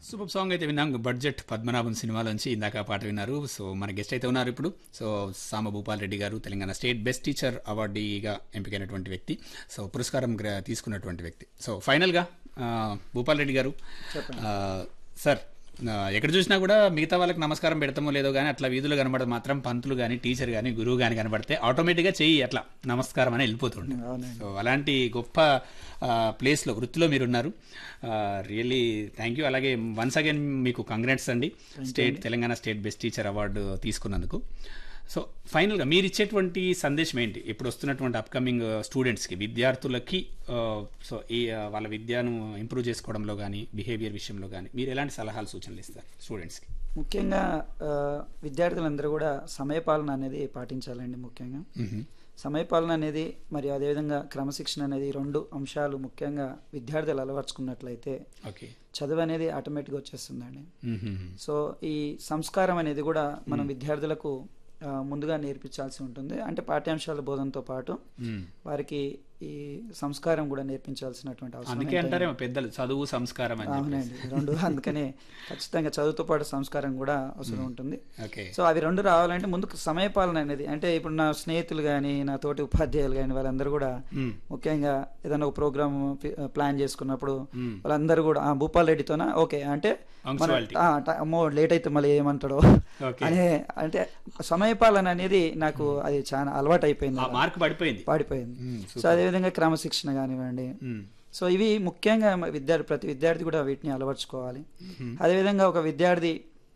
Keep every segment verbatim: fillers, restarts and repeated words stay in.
Super song అయితే విన్నాం. Budget Padmanabham సినిమాలోంచి ఇందాక పాట విన్నారు. సో మన గెస్ట్ అయితే ఉన్నారు ఇప్పుడు. సో సామ భూపాల్ రెడ్డి గారు తెలంగాణ స్టేట్ బెస్ట్ టీచర్ అవార్డీగా ఎంపికైనటువంటి వ్యక్తి, సో పురస్కారం గ్ర- తీసుకున్నటువంటి వ్యక్తి. సో ఫైనల్గా ఆ, భూపాల్ రెడ్డి గారు, ఆ, సార్ ఆ, ఎక్కడ చూసినా కూడా మిగతా వాళ్ళకి నమస్కారం పెడతామో లేదో కానీ అట్లా వీధులు కనబడదు మాత్రం పంతులు కానీ టీచర్ కానీ గురువు కానీ కనబడితే ఆటోమేటిక్గా చెయ్యి అట్లా నమస్కారం అని వెళ్ళిపోతుండే. సో అలాంటి గొప్ప ప్లేస్లో వృత్తిలో మీరున్నారు. Really thank you. అలాగే వన్స్ అగైన్ మీకు కంగ్రాట్స్ అండి, state Telangana state best teacher award తీసుకున్నందుకు. సో ఫైనల్గా మీరు ఇచ్చేటువంటి సందేశం ఏంటి ఇప్పుడు వస్తున్నటువంటి అప్కమింగ్ స్టూడెంట్స్కి, విద్యార్థులకి? సో ఈ ఆ, వాళ్ళ విద్యను ఇంప్రూవ్ చేసుకోవడంలో కానీ బిహేవియర్ విషయంలో కానీ మీరు ఎలాంటి సలహాలు సూచనలు ఇస్తారు స్టూడెంట్స్కి? ముఖ్యంగా ఆ, విద్యార్థులందరూ కూడా సమయపాలన అనేది పాటించాలండి. ముఖ్యంగా సమయపాలన అనేది మరి అదేవిధంగా క్రమశిక్షణ అనేది ఈ రెండు అంశాలు ముఖ్యంగా విద్యార్థులు అలవర్చుకున్నట్లయితే ఓకే, చదువు అనేది ఆటోమేటిక్గా వచ్చేస్తుందండి. సో ఈ సంస్కారం అనేది కూడా మనం విద్యార్థులకు ఆ, ముందుగా నేర్పించాల్సి ఉంటుంది. అంటే పాఠ్యాంశాల బోధనతో పాటు వారికి ఈ సంస్కారం కూడా నేర్పించాల్సినటువంటి అవసరం అందుకే అంటారేమో పెద్దలు చదువు సంస్కారం అని చెప్పేసి. అవునండి, రెండు. అందుకనే ఖచ్చితంగా చదువుతో పాటు సంస్కారం కూడా అవసరం ఉంటుంది. ఓకే, సో అవి రెండు రావాలంటే ముందుకు సమయపాలన అనేది, అంటే ఇప్పుడు నా స్నేహితులు కానీ నా తోటి ఉపాధ్యాయులు కానీ వాళ్ళందరూ కూడా మ్మ్. ముఖ్యంగా ఏదైనా ఒక ప్రోగ్రామ్ ప్లాన్ చేసుకున్నప్పుడు వాళ్ళందరూ కూడా "ఆ, భూపాల్ రెడ్డితోనా ఓకే" అంటే మన Punctuality. "ఆ, ట- అమ్మో లేట్ అయితే మళ్ళీ ఏమంటాడో" ఓకే. అనే, అంటే సమయపాలన అనేది నాకు అది చాలా అలవాటు అయిపోయింది, ఆ మార్క్ పడిపోయింది. పాడిపోయింది. మ్మ్, సో అదేవిధంగా క్రమశిక్షణ కానివ్వండి. మ్మ్. సో ఇవి ముఖ్యంగా మ- విద్యార్థి ప్రతి విద్యార్థి కూడా వీటిని అలవర్చుకోవాలి. అదేవిధంగా ఒక విద్యార్థి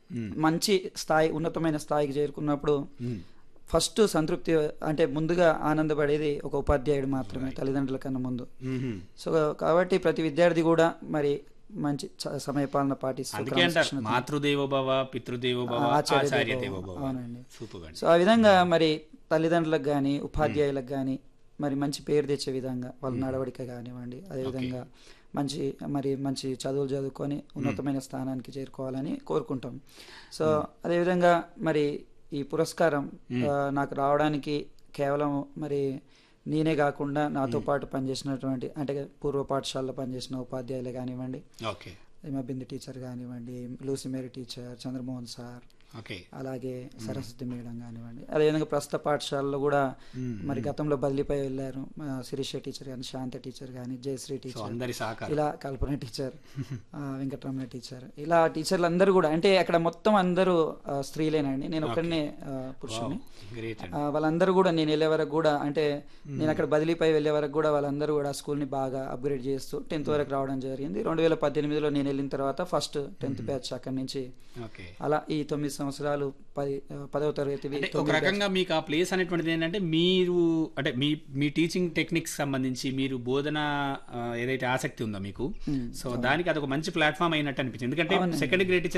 మంచి స్థాయి, ఉన్నతమైన స్థాయికి చేరుకున్నప్పుడు మ్మ్. ఫస్ట్ సంతృప్తి, అంటే ముందుగా ఆనందపడేది ఒక ఉపాధ్యాయుడు మాత్రమే, తల్లిదండ్రుల కన్నా ముందు. మ్మ్. సో కాబట్టి ప్రతి విద్యార్థి కూడా మరి మంచి చ- సమయపాలన పాటిస్తూ అందుకే అంటారు క్రమశిక్షణతో- మాతృదేవో భవ పితృదేవో భవ ఆచార్య ఆచార్య దేవో దేవో భవ. భవ. అవునండి. సూపర్ అండి. సో ఆ విధంగా మరి తల్లిదండ్రులకు కానీ ఉపాధ్యాయులకు కానీ మరి మంచి పేరు తెచ్చే విధంగా వాళ్ళ నడవడిక కానివ్వండి, అదేవిధంగా మంచి మరి మంచి చదువులు చదువుకొని ఉన్నతమైన స్థానానికి చేరుకోవాలని కోరుకుంటాం. సో అదేవిధంగా మరి ఈ పురస్కారం ఆ, నాకు రావడానికి కేవలం మరి నేనే కాకుండా నాతో పాటు పనిచేసినటువంటి, అంటే పూర్వ పాఠశాలలో పనిచేసిన ఉపాధ్యాయులే కానివ్వండి, ఓకే, హిమబిందు టీచర్ కానివ్వండి, Lucy Mary teacher, Chandramohan sir, okay, అలాగే సరస్వతి మేడం కానివ్వండి, అదేవిధంగా ప్రస్తుత పాఠశాలలో కూడా మరి గతంలో బదిలీపై వెళ్ళారు మా శిరీష టీచర్ కానీ, శాంత టీచర్ కానీ, జయశ్రీ సో టీచర్, అందరి సహకారం. ఇలా కల్పన టీచర్, ఆ, వెంకటరమణ టీచర్, ఇలా టీచర్లు అందరూ కూడా, అంటే అక్కడ మొత్తం అందరూ ఆ, స్త్రీలేనండి, నేను ఒక్కడనే ఆ, పురుషుని. గ్రేట్ ఆ, అండి. వాళ్ళందరూ కూడా నేను వెళ్ళే వరకు కూడా, అంటే నేను అక్కడ బదిలీపై వెళ్ళే వరకు కూడా వాళ్ళందరూ కూడా స్కూల్ని బాగా అప్గ్రేడ్ చేస్తూ టెన్త్ వరకు రావడం జరిగింది. రెండు వేల పద్దెనిమిదిలో నేను వెళ్ళిన తర్వాత ఫస్ట్ టెన్త్ బ్యాచ్ అక్కడి నుంచి ఓకే, అలా ఈ తొమ్మిది సంవత్సరాలు పది ఆ, పదవ తరగతి అంటే ఒక రకంగా మీకు ఆ ప్లేస్ అనేటువంటిది ఏంటంటే మీరు అంటే మీ మీ టీచింగ్ టెక్నిక్స్ సంబంధించి మీరు బోధన ఆ, ఏదైతే ఆసక్తి ఉందో మీకు, సో దానికి అదొక మంచి ప్లాట్ఫామ్ అయినట్టు అనిపించింది. ఎందుకంటే సెకండ్ గ్రేడ్